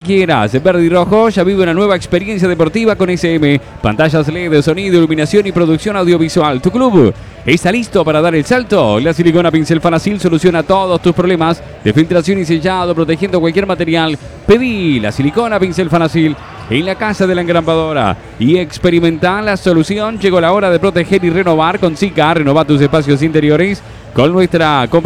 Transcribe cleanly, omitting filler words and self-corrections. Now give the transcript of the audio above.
quieras. Verde y rojo ya vive una nueva experiencia deportiva con SM. Pantallas LED, sonido, iluminación y producción audiovisual. Tu club está listo para dar el salto. La silicona Pincel Fanacil soluciona todos tus problemas de filtración y sellado, protegiendo cualquier material. Pedí la silicona Pincel Fanacil en la casa de la engrampadora y experimentar la solución. Llegó la hora de proteger y renovar con Sika. Renova tus espacios interiores con nuestra